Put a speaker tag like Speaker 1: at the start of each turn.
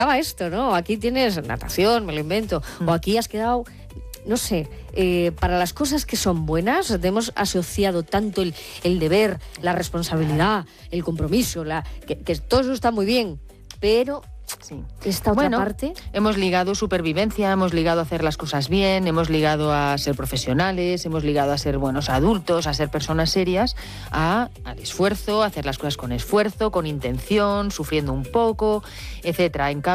Speaker 1: esto, ¿no? Aquí tienes natación, me lo invento, o aquí has quedado... No sé, para las cosas que son buenas hemos asociado tanto el deber, la responsabilidad, el compromiso, que todo eso está muy bien, pero
Speaker 2: Sí.
Speaker 1: esta otra parte...
Speaker 2: Hemos ligado supervivencia, hemos ligado a hacer las cosas bien, hemos ligado a ser profesionales, hemos ligado a ser buenos adultos, a ser personas serias, al esfuerzo, a hacer las cosas con esfuerzo, con intención, sufriendo un poco, etcétera. En cambio,